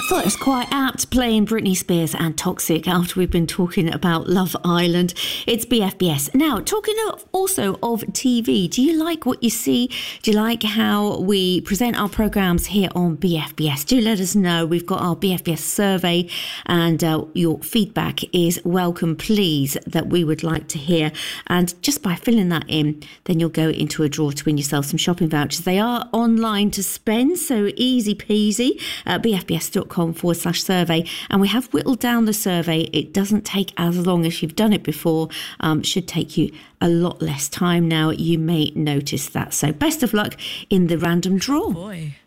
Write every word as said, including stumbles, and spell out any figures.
Thought it was quite apt playing Britney Spears and Toxic after we've been talking about Love Island. It's B F B S. Now, talking of, also of T V, do you like what you see? Do you like how we present our programmes here on B F B S? Do let us know. We've got our B F B S survey and uh, your feedback is welcome, please, that we would like to hear. And just by filling that in, then you'll go into a draw to win yourself some shopping vouchers. They are online to spend, so easy peasy. Uh, B F B S dot com forward slash survey, and we have whittled down the survey. It doesn't take as long as you've done it before. Um, should take you a lot less time now. You may notice that. So best of luck in the random draw. Boy.